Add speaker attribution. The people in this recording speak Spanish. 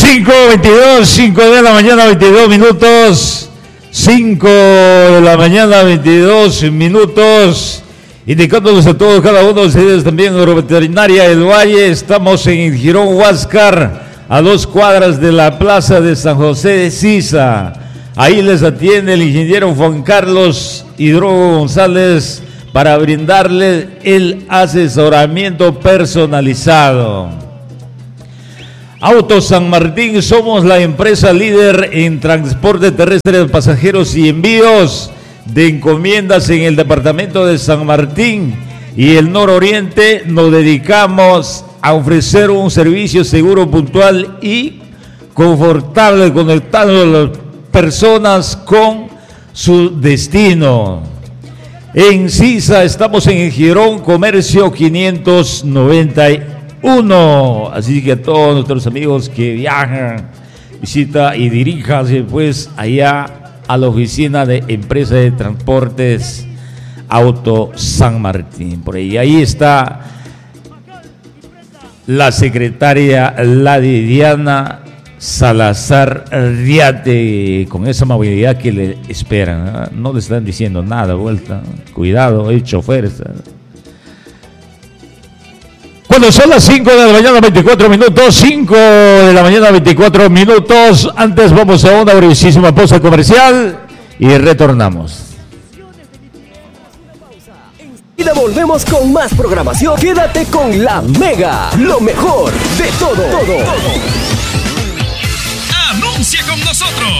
Speaker 1: 5 de la mañana, 22 minutos. 5 de la mañana, 22 minutos. Indicándoles a todos, cada uno de ustedes, también Agroveterinaria El Valle. Estamos en el Jirón Huáscar, a 2 cuadras de la plaza de San José de Sisa. Ahí les atiende el ingeniero Juan Carlos Hidrogo González para brindarles el asesoramiento personalizado. Autos San Martín, somos la empresa líder en transporte terrestre de pasajeros y envíos de encomiendas en el departamento de San Martín y el nororiente. Nos dedicamos a ofrecer un servicio seguro, puntual y confortable, conectando a las personas con su destino. En Sisa estamos en el Jirón Comercio 591. Así que a todos nuestros amigos que viajan, visita y diríjanse pues allá a la oficina de Empresa de Transportes Auto San Martín. Por ahí está la secretaria Diana Salazar Riate, con esa amabilidad que le esperan. No le están diciendo nada, vuelta. Cuidado, el chofer está. Cuando son las 5 de la mañana, 24 minutos, 5 de la mañana, 24 minutos. Antes vamos a una brevísima pausa comercial y retornamos.
Speaker 2: Y volvemos con más programación. Quédate con La Mega, lo mejor de todo.
Speaker 3: Anuncia con nosotros.